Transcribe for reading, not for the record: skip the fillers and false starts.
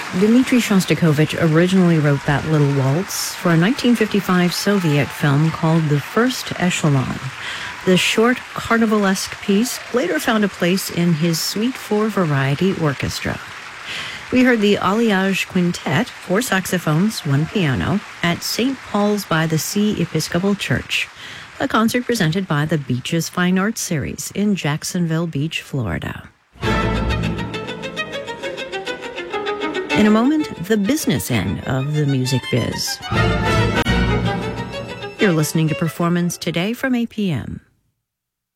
Dmitri Shostakovich originally wrote that little waltz for a 1955 Soviet film called The First Echelon. The short, carnivalesque piece later found a place in his Suite for Variety Orchestra. We heard the Alliage Quintet, 4 saxophones, 1 piano, at St. Paul's by the Sea Episcopal Church, a concert presented by the Beaches Fine Arts Series in Jacksonville Beach, Florida. In a moment, the business end of the music biz. You're listening to Performance Today from APM.